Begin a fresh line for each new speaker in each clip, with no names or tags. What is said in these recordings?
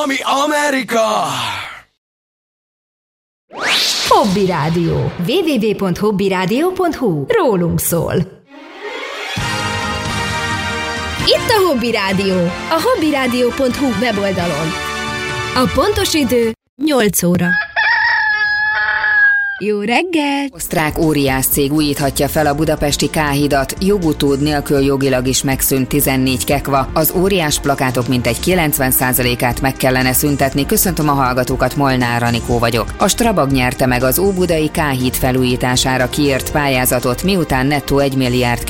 Miami, Amerika!
Hobby Rádió. www.hobbyradio.hu. Rólunk szól. Itt a Hobby Rádió, a hobbyradio.hu weboldalon. A pontos idő 8 óra. Jó reggelt!
Osztrák óriás cég újíthatja fel a budapesti K-hidat, jogutód nélkül jogilag is megszűnt 14 kekva. Az óriás plakátok mintegy 90%-át meg kellene szüntetni. Köszöntöm a hallgatókat, Molnár Anikó vagyok. A Strabag nyerte meg az óbudai K-híd felújítására kiírt pályázatot, miután nettó 1 milliárd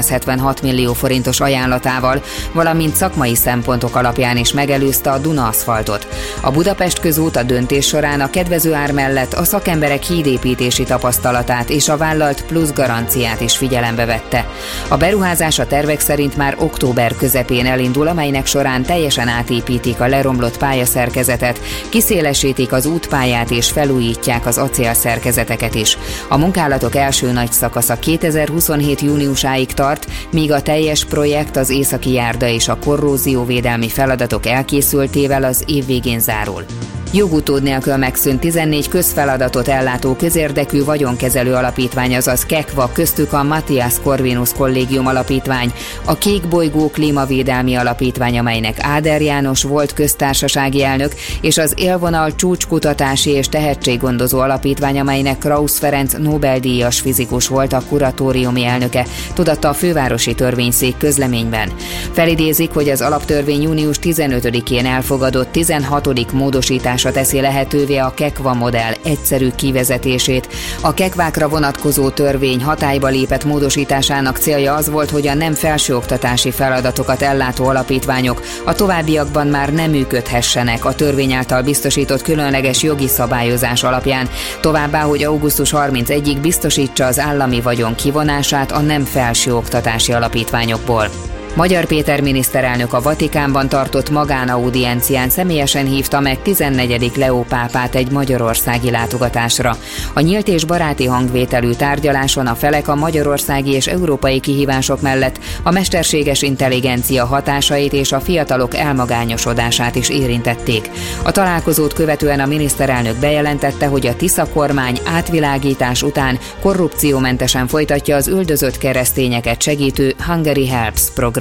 276 millió forintos ajánlatával, valamint szakmai szempontok alapján is megelőzte a Duna aszfaltot. A Budapest közút a döntés során a kedvező ár mellett a szakemberek hídépítési tapasztalatát és a vállalt plusz garanciát is figyelembe vette. A beruházás a tervek szerint már október közepén elindul, amelynek során teljesen átépítik a leromlott pályaszerkezetet, kiszélesítik az útpályát és felújítják az acélszerkezeteket is. A munkálatok első nagy szakasza 2027 júniusáig tart, míg a teljes projekt az északi járda és a korrózióvédelmi feladatok elkészültével az év végén zárul. Jogutód nélkül megszűnt 14 közfeladatot ellátó közérdekű vagyonkezelő alapítvány, azaz KEKVA, köztük a Matthias Corvinus Kollégium Alapítvány, a Kék Bolygó Klímavédelmi Alapítvány, amelynek Áder János volt köztársasági elnök, és az Élvonal Csúcskutatási és Tehetséggondozó Alapítvány, amelynek Krausz Ferenc Nobel-díjas fizikus volt a kuratóriumi elnöke, tudatta a fővárosi törvényszék közleményben. Felidézik, hogy az alaptörvény június 15-én elfogadott 16. módosítás teszi lehetővé a KEKVA modell egyszerű kivezetését. A kekvákra vonatkozó törvény hatályba lépett módosításának célja az volt, hogy a nem felsőoktatási feladatokat ellátó alapítványok a továbbiakban már nem működhessenek a törvény által biztosított különleges jogi szabályozás alapján, továbbá, hogy augusztus 31-ig biztosítsa az állami vagyon kivonását a nem felsőoktatási alapítványokból. Magyar Péter miniszterelnök a Vatikánban tartott magánaudiencián személyesen hívta meg 14. Leó pápát egy magyarországi látogatásra. A nyílt és baráti hangvételű tárgyaláson a felek a magyarországi és európai kihívások mellett a mesterséges intelligencia hatásait és a fiatalok elmagányosodását is érintették. A találkozót követően a miniszterelnök bejelentette, hogy a Tisza kormány átvilágítás után korrupciómentesen folytatja az üldözött keresztényeket segítő Hungary Helps programot.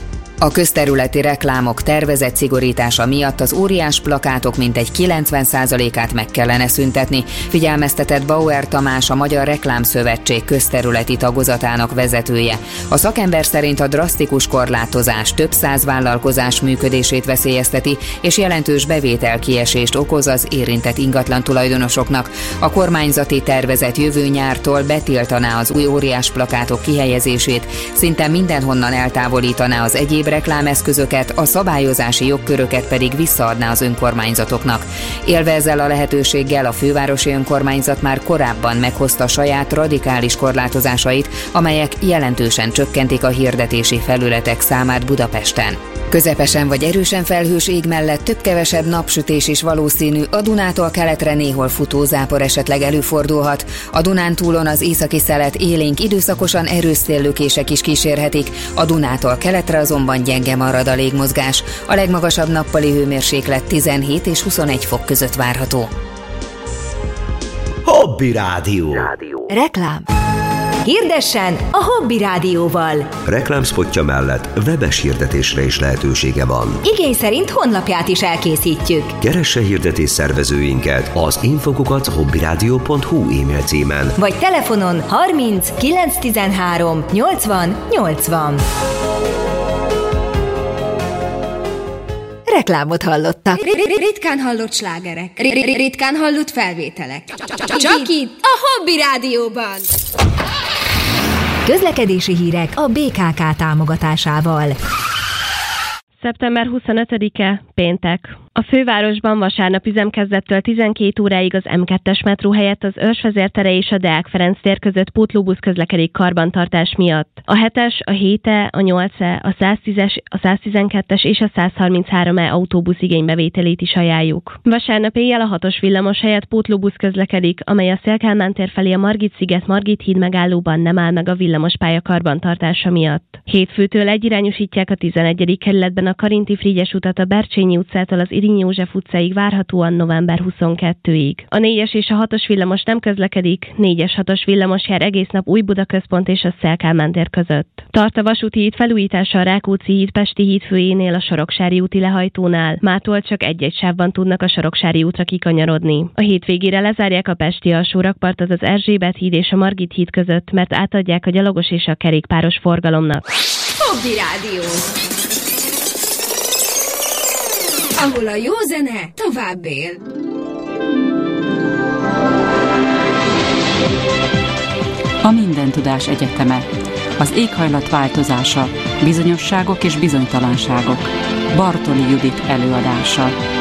A közterületi reklámok tervezett szigorítása miatt az óriás plakátok mintegy 90%-át meg kellene szüntetni, figyelmeztetett Bauer Tamás, a Magyar Reklámszövetség közterületi tagozatának vezetője. A szakember szerint a drasztikus korlátozás több száz vállalkozás működését veszélyezteti, és jelentős bevételkiesést okoz az érintett ingatlan tulajdonosoknak. A kormányzati tervezet jövő nyártól betiltaná az új óriás plakátok kihelyezését, szinte mindenhonnan eltávolítaná az egyéb reklámeszközöket, a szabályozási jogköröket pedig visszaadná az önkormányzatoknak. Élve ezzel a lehetőséggel a fővárosi önkormányzat már korábban meghozta saját radikális korlátozásait, amelyek jelentősen csökkentik a hirdetési felületek számát Budapesten. Közepesen vagy erősen felhős ég mellett több-kevesebb napsütés is valószínű, a Dunától keletre néhol futózápor esetleg előfordulhat. A Dunántúlon az északi szelet élénk, időszakosan erős széllökések is kísérhetik, a Dunától keletre azonban gyenge marad a légmozgás. A legmagasabb nappali hőmérséklet 17 és 21 fok között várható.
Hobby Rádió.
Reklám. Hirdessen a Hobby Rádióval.
Reklámszpotja mellett webes hirdetésre is lehetősége van.
Igény szerint honlapját is elkészítjük.
Keresse hirdetés szervezőinket az info@hobbyradio.hu e-mail címen.
Vagy telefonon 30 913 80 80. Reklámot hallottak.
Ritkán hallott slágerek. Ritkán hallott felvételek. Csak itt a Hobby Rádióban.
Közlekedési hírek a BKK támogatásával.
Szeptember 25-e, péntek. A fővárosban vasárnap üzemkezdettől 12 óráig az M2-es metró helyett az Őrsvezér tere és a Deák Ferenc tér között pótlóbusz közlekedik karbantartás miatt. A 7-es, a 7-e, a 8-e, a 110-es, a 112-es és a 133-e autóbusz igénybevételét is ajánljuk. Vasárnap éjjel a 6-os villamos helyett pótlóbusz közlekedik, amely a Széll-Kálmán tér felé a Margit-sziget Margit híd megállóban nem áll meg a villamospálya karbantartása miatt. Hétfőtől egyirányosítják a 11. kerületben a Karinti Frigyes utat a Bercsényi utcától az Irinyi József utcáig várhatóan november 22-ig. A 4-es és a 6-os villamos nem közlekedik, 4-es-6-os villamos jár egész nap Újbuda központ és a Széll-Kálmán tér között. Tart a vasúti híd felújítása a Rákóczi híd Pesti híd főjénél a Soroksári úti lehajtónál. Mától csak egy-egy sávban tudnak a Soroksári útra kikanyarodni. A hétvégére lezárják a pesti alsó rakpartot az Erzsébet híd és a Margit híd között, mert átadják a gyalogos és a kerékpáros forgalomnak.
Hobby Rádió, ahol a jó zene tovább él.
A Mindentudás Egyeteme. Az éghajlat változása, bizonyosságok és bizonytalanságok. Bartoli Judit előadása.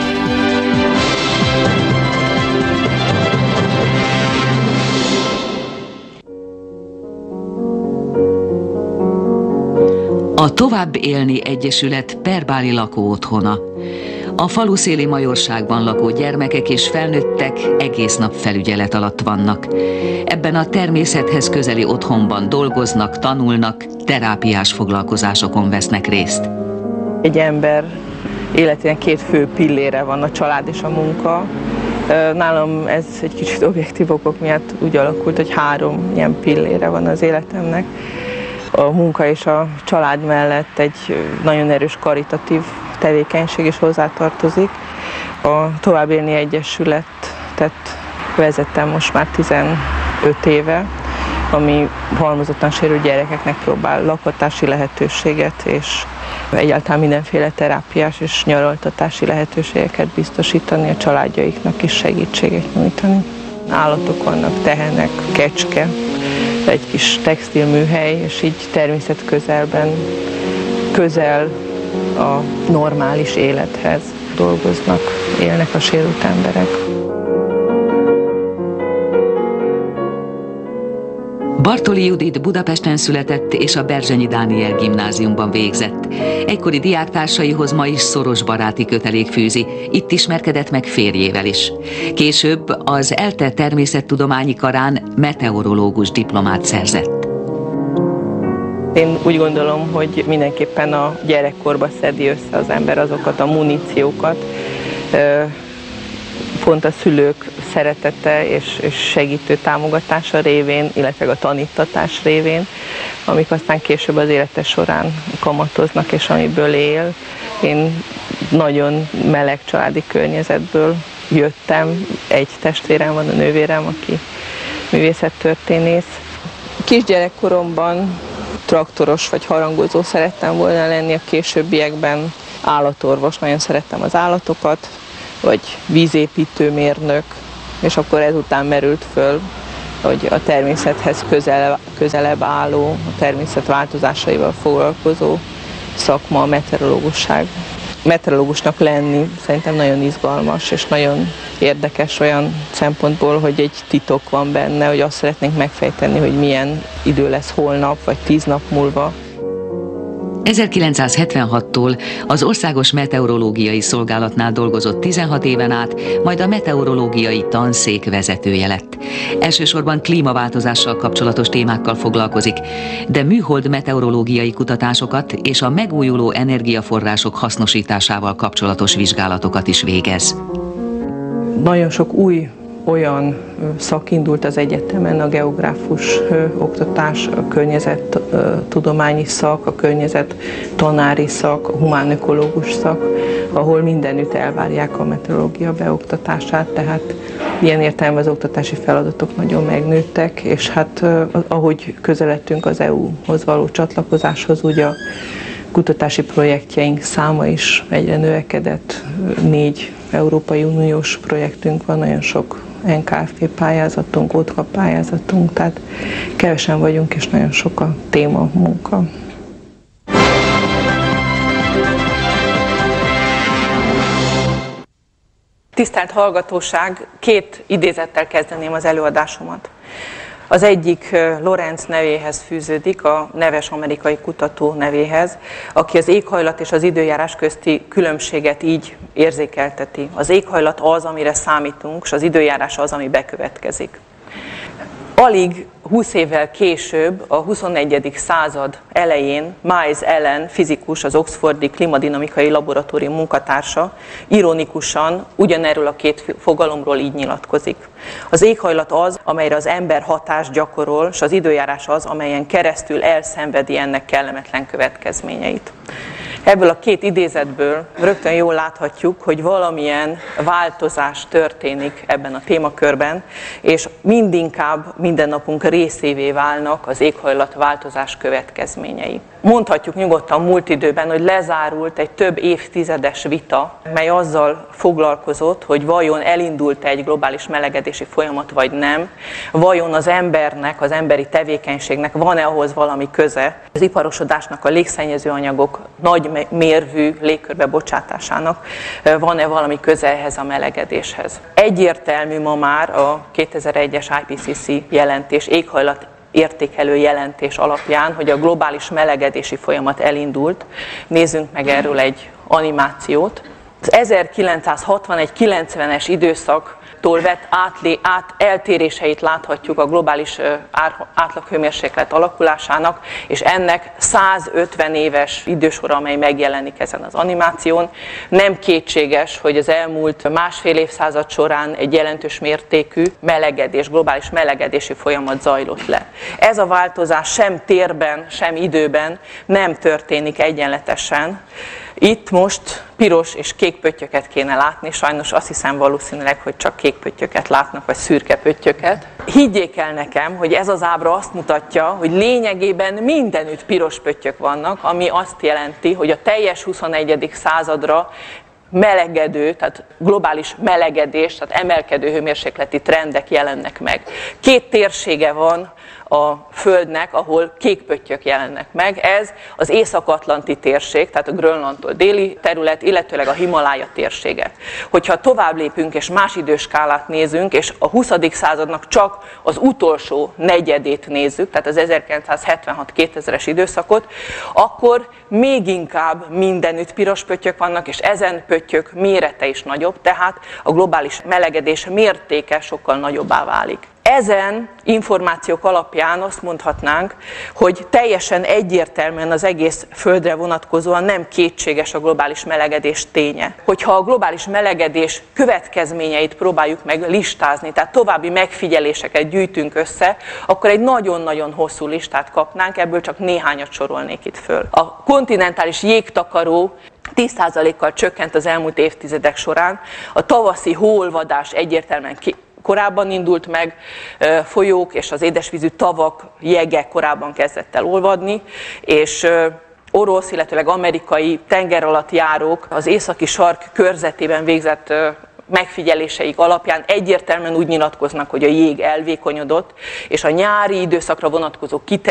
A Tovább élni Egyesület perbáli lakóotthona. A faluszéli majorságban lakó gyermekek és felnőttek egész nap felügyelet alatt vannak. Ebben a természethez közeli otthonban dolgoznak, tanulnak, terápiás foglalkozásokon vesznek részt.
Egy ember életének két fő pillére van, a család és a munka. Nálam ez egy kicsit objektív okok miatt úgy alakult, hogy 3 ilyen pillére van az életemnek. A munka és a család mellett egy nagyon erős karitatív tevékenység is hozzátartozik. A Tovább élni Egyesületet vezettem most már 15 éve, ami halmozottan sérült gyerekeknek próbál lakhatási lehetőséget és egyáltalán mindenféle terápiás és nyaraltatási lehetőségeket biztosítani, a családjaiknak is segítséget nyújtani. Állatok vannak, tehenek, kecske, egy kis textilműhely, és így természet közelben, közel a normális élethez dolgoznak, élnek a sérült emberek.
Bartoli Judit Budapesten született és a Berzsenyi Dániel gimnáziumban végzett. Egykori diáktársaihoz ma is szoros baráti kötelék fűzi, itt ismerkedett meg férjével is. Később az ELTE természettudományi karán meteorológus diplomát szerzett.
Én úgy gondolom, hogy mindenképpen a gyerekkorban szedi össze az ember azokat a muníciókat, pont a szülők szeretete és segítő támogatása révén, illetve a tanítatás révén, amik aztán később az élete során kamatoznak, és amiből él. Én nagyon meleg családi környezetből jöttem, egy testvérem van, a nővérem, aki művészettörténész. Kisgyerekkoromban traktoros vagy harangozó szerettem volna lenni, a későbbiekben állatorvos, nagyon szerettem az állatokat, vagy vízépítőmérnök, és akkor ezután merült föl, hogy a természethez közelebb álló, a természet változásaival foglalkozó szakma a meteorológusság. Meteorológusnak lenni szerintem nagyon izgalmas és nagyon érdekes olyan szempontból, hogy egy titok van benne, hogy azt szeretnénk megfejteni, hogy milyen idő lesz holnap vagy 10 nap múlva.
1976-tól az Országos Meteorológiai Szolgálatnál dolgozott 16 éven át, majd a meteorológiai tanszék vezetője lett. Elsősorban klímaváltozással kapcsolatos témákkal foglalkozik, de műhold meteorológiai kutatásokat és a megújuló energiaforrások hasznosításával kapcsolatos vizsgálatokat is végez.
Nagyon sok új olyan szak indult az egyetemen, a geográfus oktatás, a környezettudományi szak, a környezettanári szak, a humánökológus szak, ahol mindenütt elvárják a meteorológia beoktatását, tehát ilyen értelemben az oktatási feladatok nagyon megnőttek, és hát ahogy közeledtünk az EU-hoz való csatlakozáshoz, úgy a kutatási projektjeink száma is egyre növekedett. 4 Európai Uniós projektünk van, nagyon sok NKFP pályázatunk, OTKA pályázatunk, tehát kevesen vagyunk, és nagyon sok a téma, munka. Tisztelt hallgatóság, 2 idézettel kezdeném az előadásomat. Az egyik Lorenz nevéhez fűződik, a neves amerikai kutató nevéhez, aki az éghajlat és az időjárás közti különbséget így érzékelteti. Az éghajlat az, amire számítunk, és az időjárás az, ami bekövetkezik. Alig 20 évvel később, a 21. század elején Miles Allen fizikus, az Oxfordi Klimadinamikai Laboratórium munkatársa ironikusan ugyanerről a két fogalomról így nyilatkozik. Az éghajlat az, amelyre az ember hatást gyakorol, és az időjárás az, amelyen keresztül elszenvedi ennek kellemetlen következményeit. Ebből a két idézetből rögtön jól láthatjuk, hogy valamilyen változás történik ebben a témakörben, és mindinkább mindennapunk részévé válnak az éghajlatváltozás következményei. Mondhatjuk nyugodtan múlt időben, hogy lezárult egy több évtizedes vita, mely azzal foglalkozott, hogy vajon elindult egy globális melegedési folyamat, vagy nem, vajon az embernek, az emberi tevékenységnek van-e ahhoz valami köze, az iparosodásnak, a légszennyező anyagok nagy mérvű légkörbe bocsátásának van-e valami köze ehhez a melegedéshez. Egyértelmű ma már a 2001-es IPCC jelentés, éghajlat értékelő jelentés alapján, hogy a globális melegedési folyamat elindult. Nézzünk meg erről egy animációt. Az 1961-90-es időszaktól vett eltéréseit láthatjuk a globális átlaghőmérséklet alakulásának, és ennek 150 éves idősora, amely megjelenik ezen az animáción. Nem kétséges, hogy az elmúlt másfél évszázad során egy jelentős mértékű melegedés, globális melegedési folyamat zajlott le. Ez a változás sem térben, sem időben nem történik egyenletesen. Itt most piros és kék pöttyöket kéne látni, sajnos azt hiszem valószínűleg, hogy csak kék pöttyöket látnak, vagy szürke pöttyöket. Higgyék el nekem, hogy ez az ábra azt mutatja, hogy lényegében mindenütt piros pöttyök vannak, ami azt jelenti, hogy a teljes 21. századra melegedő, tehát globális melegedés, tehát emelkedő hőmérsékleti trendek jelennek meg. Két térsége van a Földnek, ahol kék pöttyök jelennek meg. Ez az Észak-Atlanti térség, tehát a Grönlandtól déli terület, illetőleg a Himalája térsége. Hogyha tovább lépünk és más időskálát nézünk, és a 20. századnak csak az utolsó negyedét nézzük, tehát az 1976-2000-es időszakot, akkor még inkább mindenütt piros pöttyök vannak, és ezen pöttyök mérete is nagyobb, tehát a globális melegedés mértéke sokkal nagyobbá válik. Ezen információk alapján azt mondhatnánk, hogy teljesen egyértelműen az egész Földre vonatkozóan nem kétséges a globális melegedés ténye. Hogyha a globális melegedés következményeit próbáljuk meg listázni, tehát további megfigyeléseket gyűjtünk össze, akkor egy nagyon-nagyon hosszú listát kapnánk, ebből csak néhányat sorolnék itt föl. A kontinentális jégtakaró 10%-kal csökkent az elmúlt évtizedek során, a tavaszi hóolvadás egyértelműen korábban indult meg, folyók és az édesvízű tavak jege korábban kezdett el olvadni, és orosz, illetőleg amerikai tengeralattjárók az északi sark körzetében végzett megfigyeléseik alapján egyértelműen úgy nyilatkoznak, hogy a jég elvékonyodott, és a nyári időszakra vonatkozó